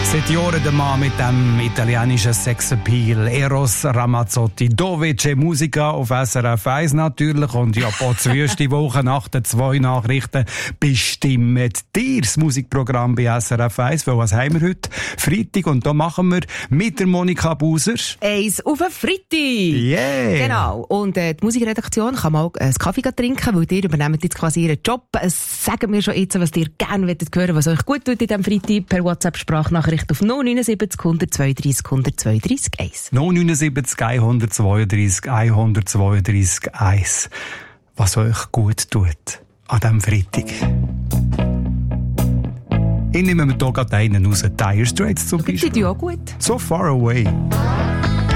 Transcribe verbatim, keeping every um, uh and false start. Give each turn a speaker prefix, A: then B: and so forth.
A: Seit Jahren der Mann mit dem italienischen Sexappeal, Eros Ramazzotti. Dove c'è Musica auf S R F eins natürlich und ja, Potzwüste Woche nach den zwei Nachrichten bestimmen dir das Musikprogramm bei S R F eins. Weil was haben wir heute? Freitag und da machen wir mit der Monika Buser
B: eins auf den Freitag.
A: Yeah.
B: Genau. Und äh, die Musikredaktion kann mal einen Kaffee trinken, weil ihr übernehmt jetzt quasi ihren Job. Es sagen wir schon jetzt, was ihr gerne hören wollt, was euch gut tut in diesem Freitag per WhatsApp-Sprachnachricht auf null neun sieben null zwei drei null zwei drei eins.
A: null neun sieben eins zwei drei eins zwei drei eins. Was euch gut tut an diesem Freitag. Ich nehme mir hier gerade einen raus. Dire Straits zum Beispiel.
B: Die tun auch gut.
A: So Far Away.